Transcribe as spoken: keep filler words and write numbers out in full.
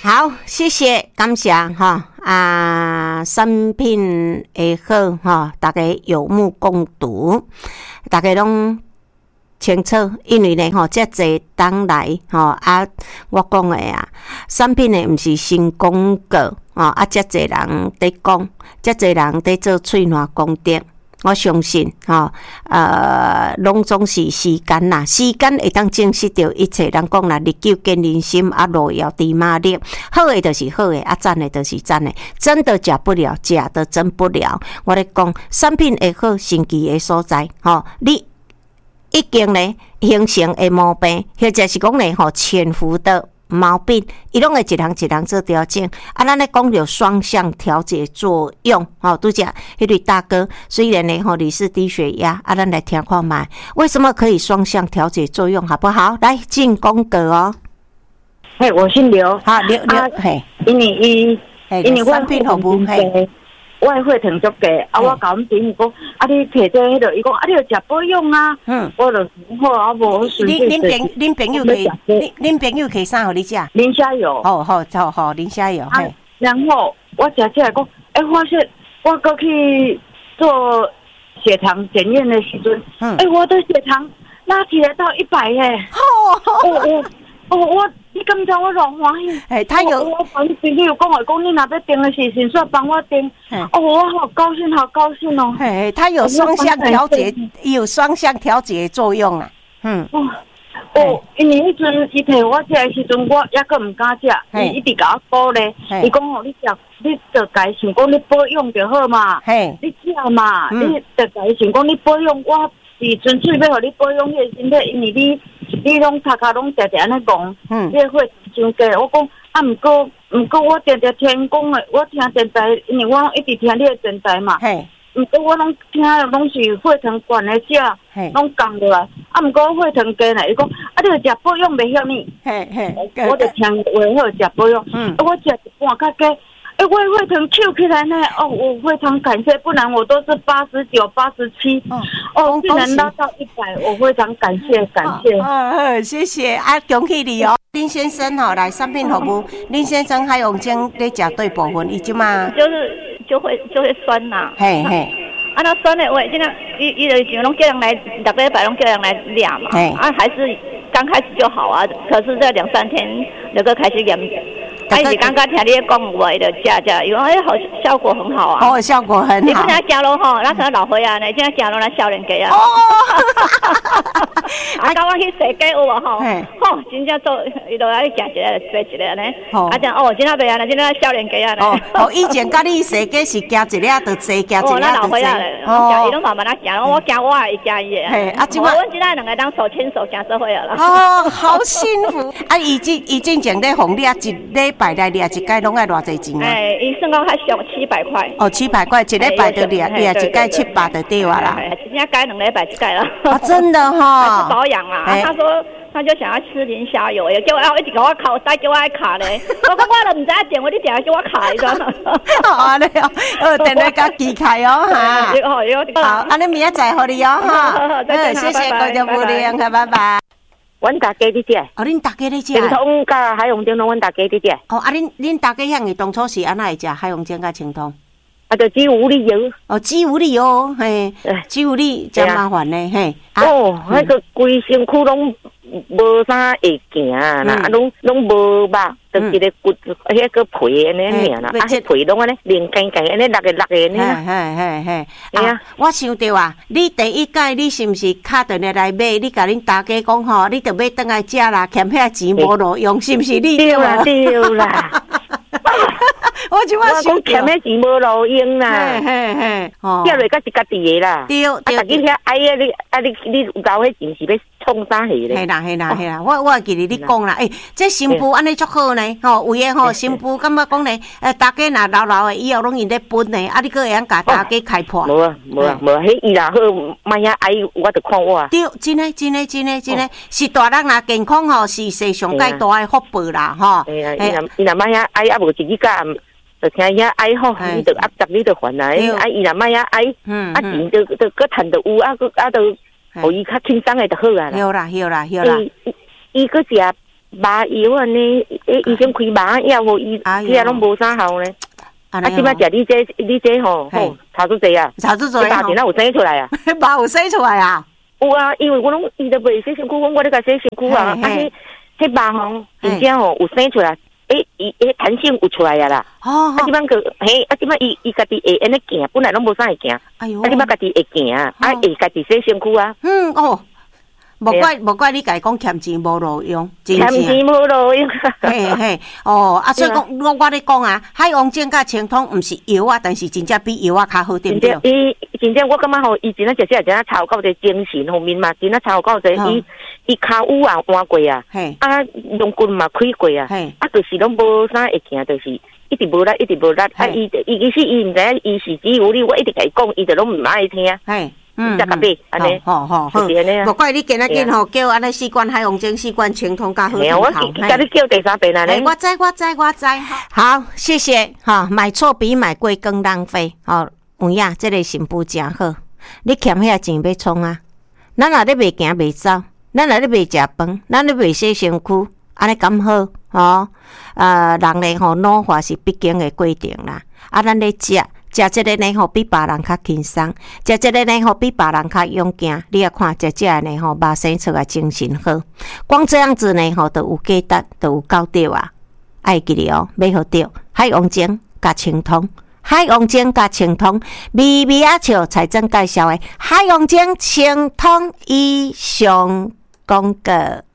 好，谢谢，感谢哈啊，产品会好哈，大家有目共睹，大家拢清楚，因为呢吼，遮侪当来吼啊，我讲的啊，产品呢毋是新广告吼啊，遮侪人在讲，遮侪人在做喙暖功德。我相信吼，呃，拢总是时间啦，时间会当证实着一切。人讲啦，日久见人心，啊，路遥知马力。好的就是好的，啊，赞的就是赞的。真的假不了，假的真不了。我咧讲，产品会好，神奇的所在，吼，你已经咧形成的毛病，或者是讲咧吼潜伏的毛病，伊拢会一项一项做调整。啊，咱咧讲着双向调节作用，吼，拄则迄位大哥虽然呢吼你是低血压，啊，咱来听看卖，为什么可以双向调节作用，好不好？来进广告哦。 嘿，我姓刘， 好，刘刘，嘿， 因为伊，因为产品服务，嘿。 我的血糖足低，啊，我甲阮朋友讲，啊，你摕这迄个，伊讲，啊，你要食保养啊，嗯，我就好啊，无我顺便。 恁恁朋恁朋友可以，恁恁朋友可以啥互你食？ 磷虾油。 好好好好，磷虾油。 啊，然后我食起来讲，哎，发现我过去做血糖检验的时阵，嗯，哎，我的血糖拉起来到一百耶。哦，我我我。你感觉我偌欢喜？哎，他有我朋友讲话讲，你若要订的时，先说帮我订。哦，我好高兴，好高兴哦！ 哎，他有双向调节，有双向调节作用啊。嗯。哦， 哦，因为迄阵伊摕我食的时阵，我抑阁唔敢食，伊一直甲我鼓励。伊讲吼，你食，你着家想讲你保养就好嘛。嘿，你食嘛，你着家想讲你保养，我是纯粹要互你保养迄个身体，因为你。你拢头壳拢常常安尼讲，嗯，你血伤低。我讲啊，毋过毋过我常常听讲诶，我听电台，因为我一直听你诶电台嘛。嘿，毋过我拢听拢是血糖悬诶者，拢降落来。啊，毋过血糖低呢，伊讲啊，你着食保养袂晓呢。嘿嘿，我着听话好食保养。嗯，啊，我食一半较加。哎、欸，我血糖抽起来呢，哦，我非常感谢，不然我都是八十九、八十七，哦，竟然拉到一百，我非常感谢，感谢。 嗯嗯，谢谢啊，恭喜你哦，林先生吼、哦，来产品服务，林先生海用精咧食对部分，伊即嘛就是就会就会酸呐， 嘿嘿， 啊，那酸的话，现在伊伊就像拢叫人来，逐个礼拜拢叫人来量嘛，啊，还是刚开始就好啊，可是这两三天那个开始严。啊！是刚刚听你讲话的食食，因为哎好效果很好啊。 哦，效果很好。 你不然食咯吼，那成老岁啊，你现在食咯，咱少年家啊。哦。啊，甲我去踅街有无吼？吼，真正做伊都爱行一个做一个呢。哦。啊，讲哦，今仔袂啊，今仔少年家啊。 哦哦，以前甲你踅街是行一个就踅，行一个就踅。哦， 咱老岁啊，哦，伊拢慢慢啊行，我行我也会行伊的。嘿，啊，即摆阮今仔两个当手牵手行社会啊啦。 哦，好幸福。啊，伊进伊进前咧红你啊一礼拜来掠一届拢爱偌济钱啊？ 哎，伊算讲较俗七百块。 哦，七百块一礼拜就掠掠一届七百就对啊啦。 真正改两礼拜一届了。 啊，真的哈。 是保养啦。啊，他说他就想要吃磷虾油，也叫我一直给我卡，再叫我爱卡咧。我讲我都唔知影电话，你定下叫我卡一个。 哦，安尼哦，呃，电话甲记开哦哈。好，安尼明仔载互你哦哈。嗯，谢谢各位夫人，拜拜。 阮大家伫遮， 哦，恁大家伫遮， 清通甲海洋精拢阮大家伫遮。 哦，啊，恁恁大家遐个当初是安那会食海洋精甲清通？ 啊，就只有理由。 哦，只有理由，嘿，只有你真麻烦呢，嘿。 哦，迄个规身躯拢无啥会行啦，啊，拢拢无肉，就一个骨，迄个皮安尼尔啦，啊，迄皮拢安尼连干干安尼六个六个安尼。 嘿嘿嘿嘿，啊，我想着啊，你第一届你是毋是敲电话来买？你甲恁大家讲吼，你着要倒来食啦，欠遐钱无路用，是毋是你？ 对啦对啦。 我即摆想欠迄钱无路用啦， 嘿嘿， 哦，叫来甲是家己的啦。 对，啊， 逐日遐哎呀，你啊你你有交迄钱是要创啥去咧？ 嘿啦嘿啦嘿啦，我我记得你讲啦，诶，这新妇安尼足好呢，吼，有诶吼，新妇感觉讲呢，诶，大家若老老诶以后拢用咧分呢，啊，你个会晓甲大家开破？ 无啊无啊无，迄伊若好，莫遐爱我着看我。 对，真诶真诶真诶真诶，是大人若健康吼，是世上介大诶福报啦，吼。 哎呀，伊若伊若莫遐爱啊，无自己甲。就听遐爱吼，你着压杂，你着烦啊！啊，伊若莫遐爱，啊钱着着搁趁着有，啊搁啊着，互伊较轻松诶就好啊啦。 好啦，好啦，好啦。 伊伊搁食麻药安尼，诶，医生开麻药无伊，其他拢无啥效咧。啊，即摆食你这你这吼吼，差足济啊！ 差足济啊！麻电有生出来啊？ 麻有生出来啊？ 有啊，因为我拢伊都袂洗身躯，我我咧甲洗身躯啊，啊，迄迄麻吼，真正吼有生出来。诶，伊诶弹性有出来啊啦！哦，啊，即摆个嘿，啊，即摆伊伊家己会安尼行，本来拢无啥会行。哎呦，啊，即摆家己会行啊，啊，会家己洗身躯啊。 嗯哦，无怪无怪你家己讲欠钱无路用， 欠钱无路用。 嘿嘿，哦，啊，所以讲我我咧讲啊，海王精甲清通毋是药啊，但是真正比药啊较好，对不对？ 伊真正我感觉吼，伊真正食食真正超到一个精神方面嘛，真正超到一个伊。伊骹有啊换过啊，啊龙骨嘛开过啊，啊就是拢无啥会行，就是一直无力，一直无力。啊伊伊其实伊毋知影，伊是只有你，我一直甲伊讲，伊就拢毋爱听。嘿，嗯，才甲买安尼， 好好好，就是安尼啊。无怪你今仔日吼叫安尼四罐海王精、四罐清通加好头。 我甲你叫第三遍啦。 哎，我知我知我知。好，谢谢哈，买错比买贵更浪费。好，有影，这个新妇真好。你欠遐钱要创啊？咱若咧袂行袂走。咱来咧袂食饭，咱咧袂洗身躯，安尼咁好吼？呃，人咧吼老化是必经的过程啦。啊，咱咧食食即个呢吼比别人较轻松，食即个呢吼比别人较勇敢。你也看食食呢吼，肉生出来精神好。光这样子呢吼，就有价值，就有够着啊！爱记哩哦，买好着海王精加清通。海王精加清通，微微啊笑财政介绍的海王精清通以上。公告。